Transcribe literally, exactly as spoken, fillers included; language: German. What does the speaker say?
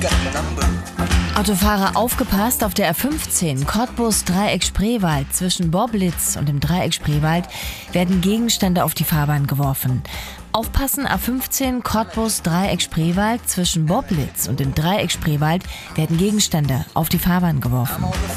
Autofahrer, aufgepasst, auf der A fünfzehn, Cottbus Dreieck Spreewald. Zwischen Boblitz und dem Dreieck Spreewald werden Gegenstände auf die Fahrbahn geworfen. Aufpassen, A fünfzehn, Cottbus Dreieck Spreewald. Zwischen Boblitz und dem Dreieck Spreewald werden Gegenstände auf die Fahrbahn geworfen.